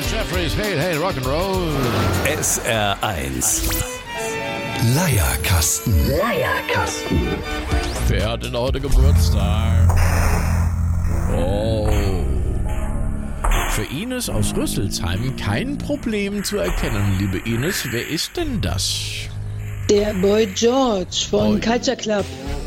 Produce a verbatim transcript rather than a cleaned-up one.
Jeffries, Hail, Hail, Rock'n'Roll. S R eins. Leierkasten. Leierkasten. Wer hat denn heute Geburtstag? Oh. Für Ines aus Rüsselsheim kein Problem zu erkennen, liebe Ines. Wer ist denn das? Der Boy George von Boy. Culture Club.